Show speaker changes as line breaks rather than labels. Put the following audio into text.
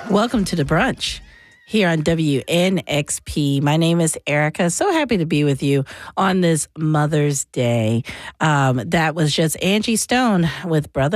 Welcome to the brunch here on WNXP. My name is Erica. So happy to be with you on this Mother's Day. That was just Angie Stone with Brother